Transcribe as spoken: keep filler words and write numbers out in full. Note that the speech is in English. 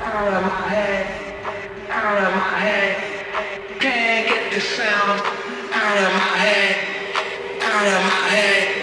out of my head, out of my head. Can't get the sound out of my head, out of